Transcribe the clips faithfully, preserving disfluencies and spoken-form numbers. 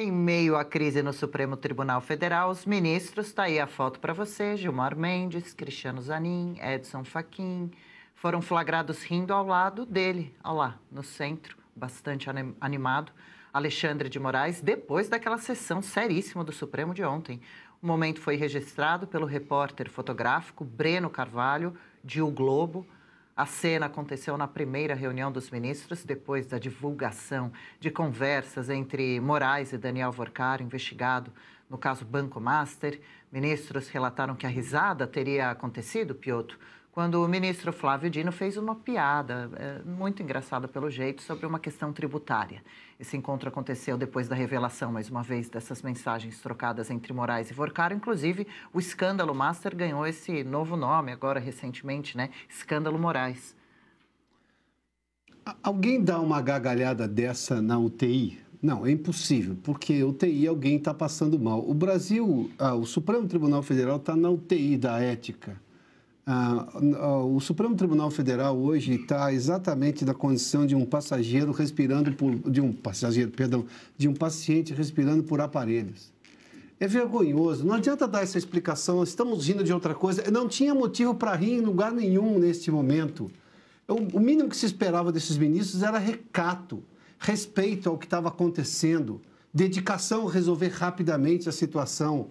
Em meio à crise no Supremo Tribunal Federal, os ministros, está aí a foto para você, Gilmar Mendes, Cristiano Zanin, Edson Fachin, foram flagrados rindo ao lado dele, ao lá, no centro, bastante animado, Alexandre de Moraes, depois daquela sessão seríssima do Supremo de ontem. O momento foi registrado pelo repórter fotográfico Breno Carvalho, de O Globo. A cena aconteceu na primeira reunião dos ministros, depois da divulgação de conversas entre Moraes e Daniel Worcar, investigado no caso Banco Master. Ministros relataram que a risada teria acontecido, Piotr, quando o ministro Flávio Dino fez uma piada, é, muito engraçada pelo jeito, sobre uma questão tributária. Esse encontro aconteceu depois da revelação, mais uma vez, dessas mensagens trocadas entre Moraes e Worcar. Inclusive, o escândalo Master ganhou esse novo nome agora, recentemente, né? Escândalo Moraes. Alguém dá uma gargalhada dessa na U T I? Não, é impossível, porque U T I alguém está passando mal. O Brasil, ah, o Supremo Tribunal Federal está na U T I da ética. Ah, o Supremo Tribunal Federal hoje está exatamente na condição de um passageiro respirando por de um passageiro, perdão, de um paciente respirando por aparelhos. É vergonhoso. Não adianta dar essa explicação. Estamos rindo de outra coisa. Não tinha motivo para rir em lugar nenhum neste momento. O mínimo que se esperava desses ministros era recato, respeito ao que estava acontecendo, dedicação a resolver rapidamente a situação.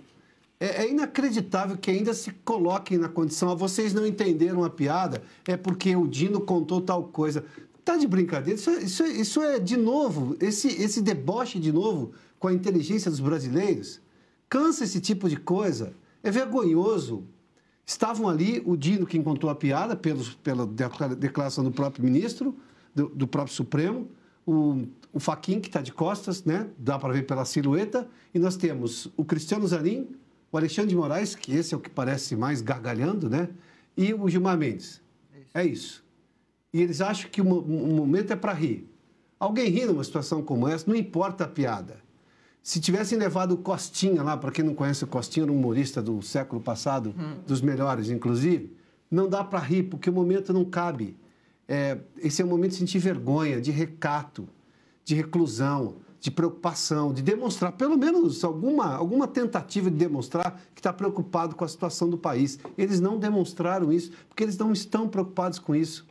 É inacreditável que ainda se coloquem na condição, ah, vocês não entenderam a piada, é porque o Dino contou tal coisa. Tá de brincadeira? Isso, é, isso, é, isso é, de novo, esse, esse deboche de novo com a inteligência dos brasileiros. Cansa esse tipo de coisa. É vergonhoso. Estavam ali, o Dino quem contou a piada, pelos, pela declaração do próprio ministro, do, do próprio Supremo, o, o Fachin, que está de costas, né? Dá para ver pela silhueta, e nós temos o Cristiano Zanin, o Alexandre de Moraes, que esse é o que parece mais gargalhando, né? E o Gilmar Mendes. Isso. É isso. E eles acham que o, o momento é para rir. Alguém ri numa situação como essa, não importa a piada. Se tivessem levado o Costinha lá, para quem não conhece o Costinha, era um humorista do século passado, hum. dos melhores, inclusive, não dá para rir, porque o momento não cabe. É, esse é um momento de sentir vergonha, de recato, de reclusão, de preocupação, de demonstrar, pelo menos alguma, alguma tentativa de demonstrar que está preocupado com a situação do país. Eles não demonstraram isso, porque eles não estão preocupados com isso.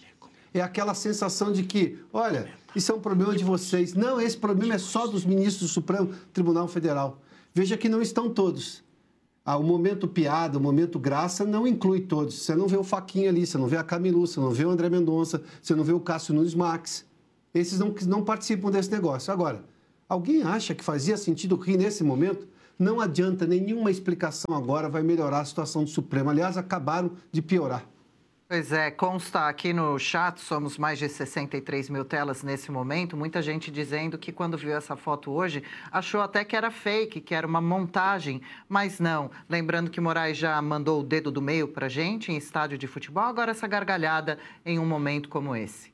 É aquela sensação de que, olha, isso é um problema de vocês. Não, esse problema é só dos ministros do Supremo Tribunal Federal. Veja que não estão todos. Ah, o momento piada, o momento graça não inclui todos. Você não vê o Fachin ali, você não vê a Camilu, você não vê o André Mendonça, você não vê o Cássio Nunes Marques. Esses não, não participam desse negócio. Agora, alguém acha que fazia sentido rir nesse momento? Não adianta, nenhuma explicação agora vai melhorar a situação do Supremo. Aliás, acabaram de piorar. Pois é, consta aqui no chat, somos mais de sessenta e três mil telas nesse momento, muita gente dizendo que quando viu essa foto hoje, achou até que era fake, que era uma montagem, mas não. Lembrando que Moraes já mandou o dedo do meio pra gente em estádio de futebol, agora essa gargalhada em um momento como esse.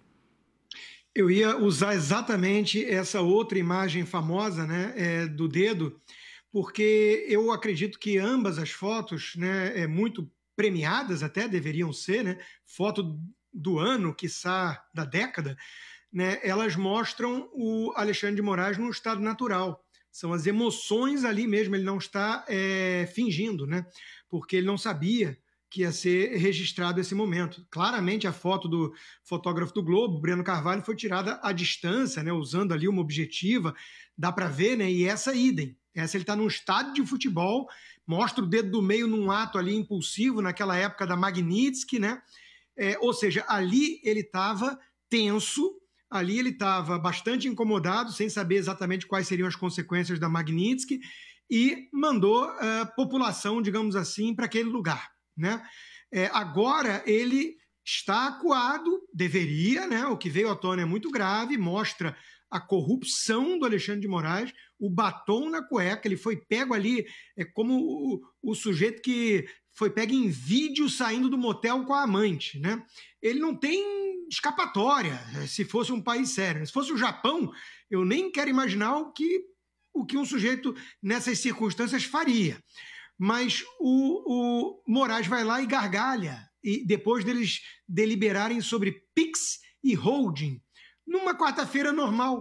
Eu ia usar exatamente essa outra imagem famosa, né, é, do dedo, porque eu acredito que ambas as fotos, né, é, muito premiadas até, deveriam ser, né, foto do ano, quiçá da década, né, elas mostram o Alexandre de Moraes num estado natural. São as emoções ali mesmo, ele não está é, fingindo, né, porque ele não sabia que ia ser registrado esse momento. Claramente a foto do fotógrafo do Globo, Breno Carvalho, foi tirada à distância, né, usando ali uma objetiva, dá para ver, né, e essa idem. Essa ele está num estádio de futebol, mostra o dedo do meio num ato ali impulsivo, naquela época da Magnitsky, né? É, ou seja, ali ele estava tenso, ali ele estava bastante incomodado, sem saber exatamente quais seriam as consequências da Magnitsky, e mandou a população, digamos assim, para aquele lugar, né? É, agora ele está acuado, deveria, né? O que veio à tona é muito grave, mostra a corrupção do Alexandre de Moraes, o batom na cueca, ele foi pego ali, é como o, o sujeito que foi pego em vídeo saindo do motel com a amante, né? Ele não tem escapatória, se fosse um país sério. Se fosse o Japão, eu nem quero imaginar o que, o que um sujeito nessas circunstâncias faria. Mas o, o Moraes vai lá e gargalha, e depois deles deliberarem sobre Pix e holding, numa quarta-feira normal,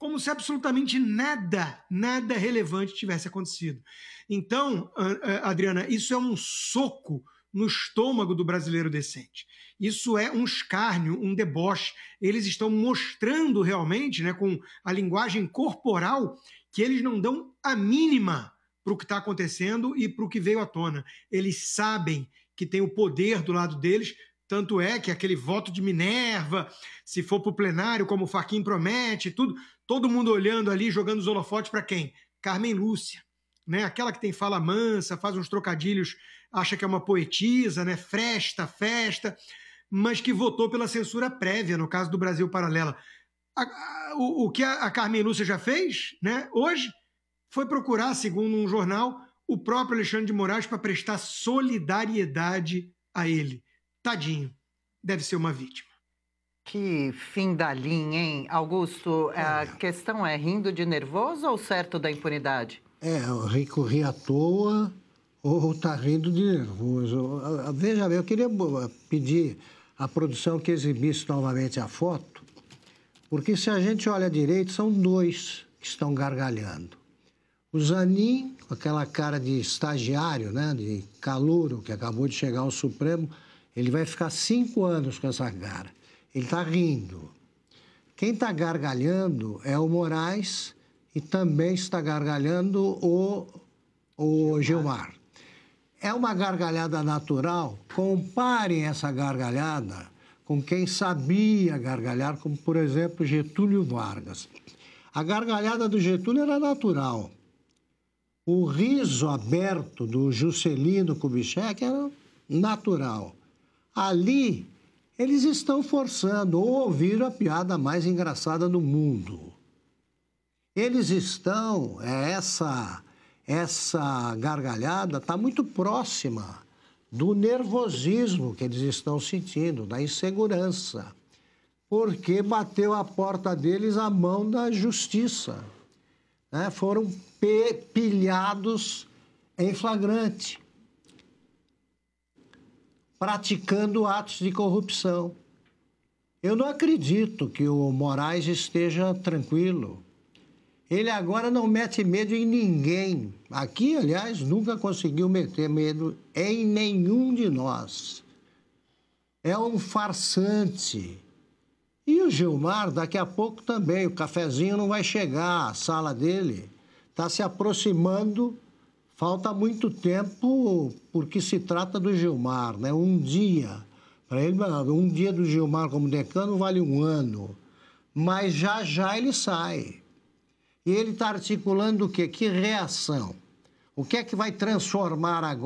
como se absolutamente nada, nada relevante tivesse acontecido. Então, Adriana, isso é um soco no estômago do brasileiro decente. Isso é um escárnio, um deboche. Eles estão mostrando realmente, né, com a linguagem corporal, que eles não dão a mínima para o que está acontecendo e para o que veio à tona. Eles sabem que tem o poder do lado deles, tanto é que aquele voto de Minerva, se for para o plenário, como o Fachin promete, tudo, todo mundo olhando ali, jogando os holofotes para quem? Carmen Lúcia, né? Aquela que tem fala mansa, faz uns trocadilhos, acha que é uma poetisa, né? Fresta, festa, mas que votou pela censura prévia, no caso do Brasil Paralela. A, a, o, o que a, a Carmen Lúcia já fez, né? Hoje, foi procurar, segundo um jornal, o próprio Alexandre de Moraes para prestar solidariedade a ele. Tadinho, deve ser uma vítima. Que fim da linha, hein? Augusto, a questão é rindo de nervoso ou certo da impunidade? É, o rico ri à toa ou tá rindo de nervoso. Veja bem, eu queria pedir à produção que exibisse novamente a foto, porque se a gente olha direito, são dois que estão gargalhando. O Zanin, com aquela cara de estagiário, né, de calouro, que acabou de chegar ao Supremo, ele vai ficar cinco anos com essa cara. Ele está rindo. Quem está gargalhando é o Moraes e também está gargalhando o, o Gilmar. É uma gargalhada natural. Comparem essa gargalhada com quem sabia gargalhar, como, por exemplo, Getúlio Vargas. A gargalhada do Getúlio era natural. O riso aberto do Juscelino Kubitschek era natural. Ali, eles estão forçando ou ouviram a piada mais engraçada do mundo. Eles estão, essa, essa gargalhada está muito próxima do nervosismo que eles estão sentindo, da insegurança, porque bateu à porta deles a mão da justiça. Né? Foram pilhados em flagrante, praticando atos de corrupção. Eu não acredito que o Moraes esteja tranquilo. Ele agora não mete medo em ninguém. Aqui, aliás, nunca conseguiu meter medo em nenhum de nós. É um farsante. E o Gilmar, daqui a pouco também, o cafezinho não vai chegar, a sala dele está se aproximando. Falta muito tempo, porque se trata do Gilmar, né? Um dia. Para ele, um dia do Gilmar como decano vale um ano. Mas já já ele sai. E ele está articulando o quê? Que reação? O que é que vai transformar agora?